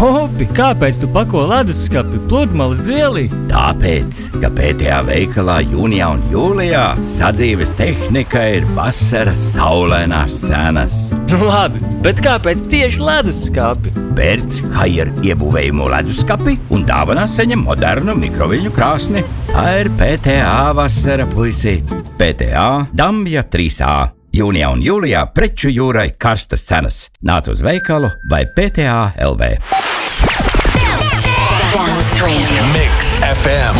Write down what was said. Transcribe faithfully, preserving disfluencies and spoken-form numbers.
Opi, kāpēc tu pako leduskapi pludmales dvielī? Tāpēc, ka P T A veikalā jūnijā un jūlijā sadzīves tehnika ir vasaras saulainās cenas. Nu labi, bet kāpēc tieši leduskapi? Pērc Haier iebūvējumu leduskapi un dāvanā saņem modernu mikroviļņu krāsni. Tā ir P T A vasara, puisīt. P T A Dambja trīs A. Jūnijā un jūlijā preču jūrai karstas cenas. Nāc uz veikalu vai P T A L V. Dance Radio. Mix F M.